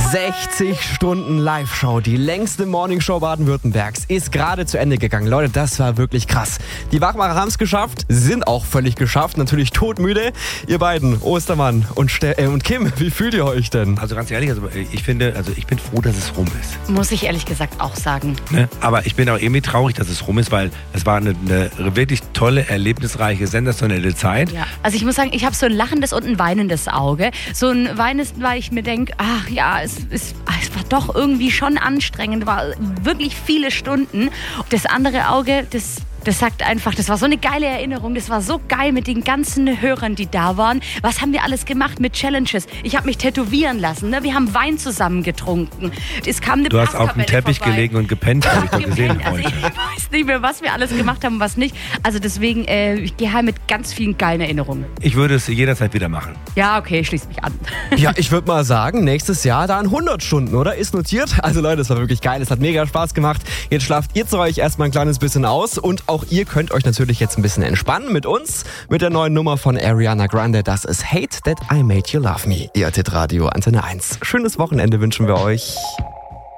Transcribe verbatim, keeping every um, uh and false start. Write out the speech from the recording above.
sechzig Stunden Live-Show, die längste Morningshow Baden-Württembergs, ist gerade zu Ende gegangen. Leute, das war wirklich krass. Die Wachmacher haben es geschafft, sind auch völlig geschafft, natürlich todmüde. Ihr beiden, Ostermann und, Ste- äh, und Kim, wie fühlt ihr euch denn? Also ganz ehrlich, also ich finde, also ich bin froh, dass es rum ist. Muss ich ehrlich gesagt auch sagen. Ne? Aber ich bin auch irgendwie traurig, dass es rum ist, weil es war eine, eine wirklich tolle, erlebnisreiche, sensationelle Zeit. Ja. Also ich muss sagen, ich habe so ein lachendes und ein weinendes Auge. So ein weinendes, weil ich mir denke, ach ja, es, es, es war doch irgendwie schon anstrengend, war wirklich viele Stunden. Das andere Auge, das... Das sagt einfach, das war so eine geile Erinnerung, das war so geil mit den ganzen Hörern, die da waren. Was haben wir alles gemacht mit Challenges? Ich habe mich tätowieren lassen, ne? Wir haben Wein zusammen getrunken. Es kam eine Du hast auf dem Teppich vorbei. gelegen und gepennt, habe ich doch gesehen. Also ich weiß nicht mehr, was wir alles gemacht haben und was nicht. Also deswegen, äh, ich gehe heim mit ganz vielen geilen Erinnerungen. Ich würde es jederzeit wieder machen. Ja, okay, schließ mich an. Ja, ich würde mal sagen, nächstes Jahr dann hundert Stunden, oder? Ist notiert. Also Leute, es war wirklich geil, es hat mega Spaß gemacht. Jetzt schlaft ihr zu euch erstmal ein kleines bisschen aus und auch ihr könnt euch natürlich jetzt ein bisschen entspannen mit uns, mit der neuen Nummer von Ariana Grande. Das ist Hate That I Made You Love Me. Ihr hört Radio Antenne eins. Schönes Wochenende wünschen wir euch.